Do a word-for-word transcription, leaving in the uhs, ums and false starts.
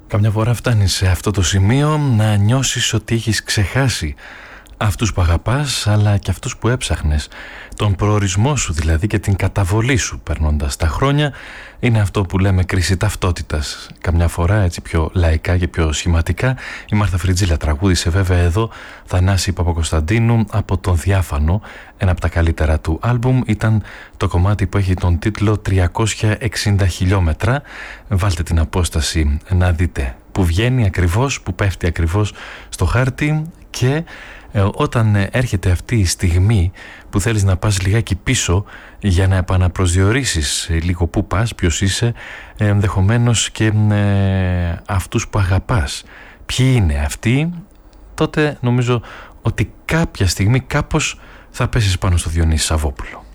Καμιά φορά φτάνεις σε αυτό το σημείο να νιώσεις ότι έχεις ξεχάσει αυτούς που αγαπάς, αλλά και αυτούς που έψαχνες. Τον προορισμό σου δηλαδή και την καταβολή σου περνώντας τα χρόνια. Είναι αυτό που λέμε κρίση ταυτότητας. Καμιά φορά έτσι πιο λαϊκά και πιο σχηματικά. Η Μάρθα Φριτζίλα τραγούδισε βέβαια εδώ Θανάση Παπακοσταντίνου από τον Διάφανο. Ένα από τα καλύτερα του άλμπουμ ήταν το κομμάτι που έχει τον τίτλο τριακόσια εξήντα χιλιόμετρα. Βάλτε την απόσταση να δείτε που βγαίνει ακριβώς, που πέφτει ακριβώς στο χάρτη. Και ε, όταν έρχεται αυτή η στιγμή που θέλεις να πας λιγάκι πίσω για να επαναπροσδιορίσεις λίγο που πας, ποιος είσαι, ε, ενδεχομένως και ε, αυτούς που αγαπάς, ποιοι είναι αυτοί, τότε νομίζω ότι κάποια στιγμή κάπως θα πέσεις πάνω στο Διονύση Σαββόπουλο.